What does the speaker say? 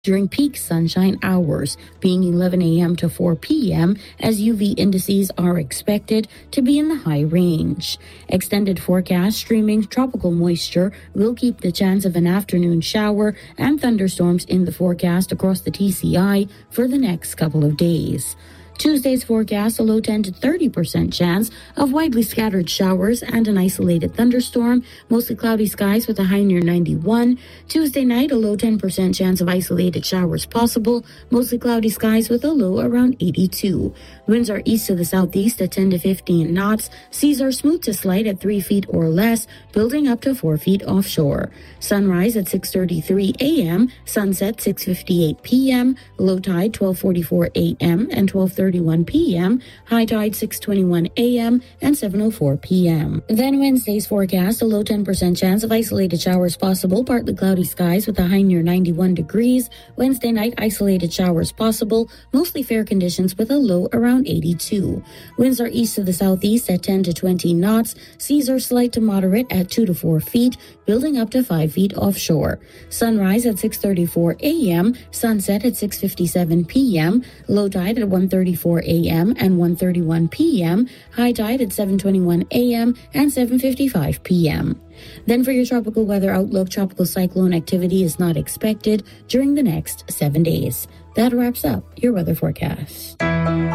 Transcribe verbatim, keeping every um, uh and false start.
during peak sunshine hours, being eleven a.m. to four p.m., as U V indices are expected to be in the high range. Extended forecast streaming tropical moisture will keep the chance of an afternoon shower and thunderstorms in the forecast across the T C I for the next couple of days. Tuesday's forecast, a low ten to thirty percent chance of widely scattered showers and an isolated thunderstorm, mostly cloudy skies with a high near ninety-one. Tuesday night, a low ten percent chance of isolated showers possible, mostly cloudy skies with a low around eighty-two. Winds are east to the southeast at ten to fifteen knots. Seas are smooth to slight at three feet or less, building up to four feet offshore. Sunrise at six thirty-three a.m., sunset six fifty-eight p.m., low tide twelve forty-four a.m. and twelve thirty-one p.m., high tide six twenty-one a.m. and seven oh four p.m. Then Wednesday's forecast, a low ten percent chance of isolated showers possible, partly cloudy skies with a high near ninety-one degrees. Wednesday night, isolated showers possible, mostly fair conditions with a low around eighty-two. Winds are east to the southeast at ten to twenty knots. Seas are slight to moderate at two to four feet, building up to five feet offshore. Sunrise at six thirty-four a.m., sunset at six fifty-seven p.m., low tide at one thirty-four a.m. and one thirty-one p.m., high tide at seven twenty-one a.m. and seven fifty-five p.m. Then for your tropical weather outlook, tropical cyclone activity is not expected during the next seven days. That wraps up your weather forecast.